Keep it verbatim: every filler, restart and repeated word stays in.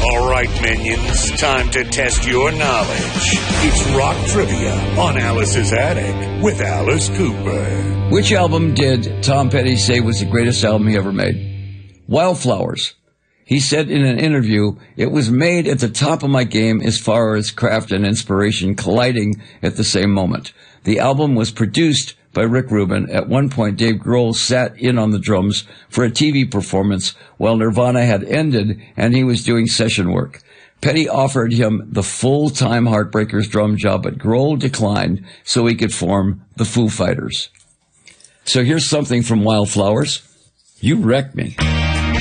All right, minions, time to test your knowledge. It's Rock Trivia on Alice's Attic with Alice Cooper. Which album did Tom Petty say was the greatest album he ever made? Wildflowers. He said in an interview, it was made at the top of my game as far as craft and inspiration colliding at the same moment. The album was produced by Rick Rubin. At one point, Dave Grohl sat in on the drums for a T V performance while Nirvana had ended and he was doing session work. Petty offered him the full-time Heartbreakers drum job, but Grohl declined so he could form the Foo Fighters. So here's something from Wildflowers. You wrecked me.